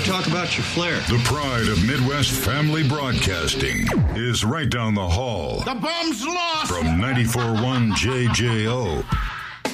to talk about your flair. The pride of Midwest Family Broadcasting is right down the hall. The bum's lost! From 94.1 JJO.